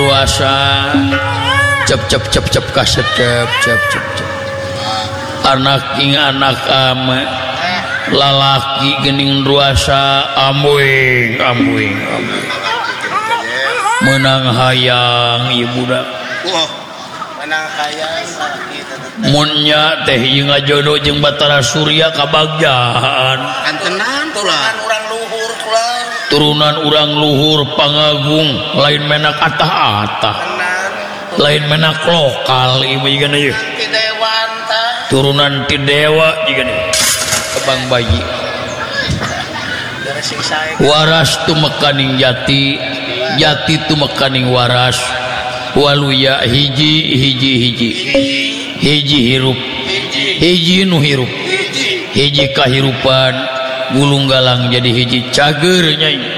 ruasa cep kasep cep anak ing anak ame lalaki gening ruasa amwing menang hayang ieu budak menang hayang munnya teh ieu ngajodoh jeung Batara Surya kabagjahan kantenan tulang urang luhur turunan urang luhur pangagung lain menak atah-atah lain menak lokal ieu jigan ieu turunan ti dewa jigan ieu kebang bayi waras tu mekaning jati tu mekaning waras waluya hiji hirup hiji nu hirup hiji kahirupan gulung galang jadi hiji cager nyai